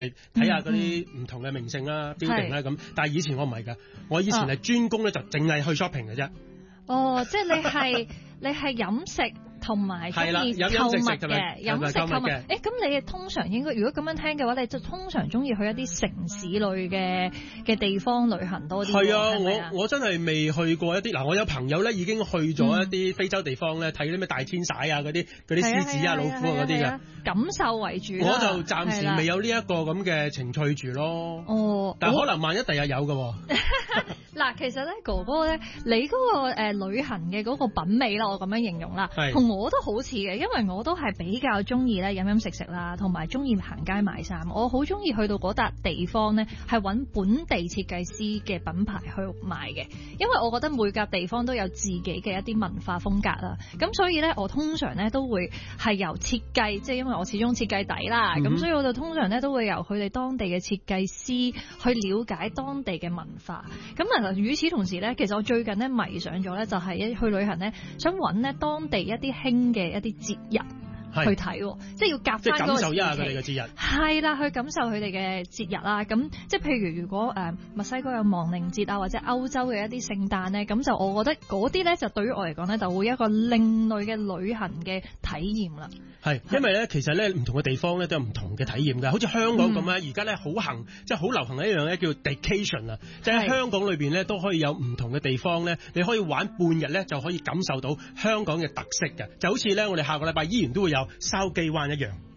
睇下嗰啲唔同嘅名勝啦、building 啦咁。但係以前我唔係㗎，我以前係專攻咧就淨係去 shopping 嘅啫。 哦，即係你係飲食同埋中意購物嘅，飲食購物。咁你通常應該如果咁樣聽嘅話，你就通常中意去一啲城市類嘅地方旅行多啲。 係啊，我真係未去過一啲嗱，我有朋友咧已經去咗一啲非洲地方咧，睇啲咩大天璽啊，嗰啲獅子啊、老虎啊嗰啲嘅， 感受為主。 我就暫時未有呢一個咁嘅情趣住咯。 哦， 但係可能萬一第日有嘅。 嗱，其實咧，哥哥咧，你嗰個旅行嘅嗰個品味啦，我咁樣形容啦，同我都好似嘅，因為我都係比較中意咧飲飲食食啦，同埋中意行街買衫。我好中意去到嗰笪地方咧，係揾本地設計師嘅品牌去買嘅，因為我覺得每個地方都有自己嘅一啲文化風格啦。咁所以咧，我通常咧都會係由設計，即係因為我始終設計底啦，咁所以我就通常咧都會由佢哋當地嘅設計師去了解當地嘅文化。咁與此同時咧，其實我最近咧迷上咗咧，就係去旅行咧，想揾咧當地一啲興嘅一啲節日去睇，即係要夾翻嗰個時期，即係感受一下佢哋嘅節日。係啦，去感受佢哋嘅節日啦。咁即係譬如果墨西哥有亡靈節啊，或者歐洲嘅一啲聖誕咧，咁就我覺得嗰啲咧就對於我嚟講咧，就會一個另類嘅旅行嘅體驗啦。 係，因為咧其實咧唔同嘅地方咧都有唔同嘅體驗㗎，好似香港咁咧，而家咧好行，即係好流行嘅一樣咧叫 staycation 啊，即係香港裏邊咧都可以有唔同嘅地方咧，你可以玩半日咧就可以感受到香港嘅特色嘅，就好似咧我哋下個禮拜依然都會有筲箕灣一樣。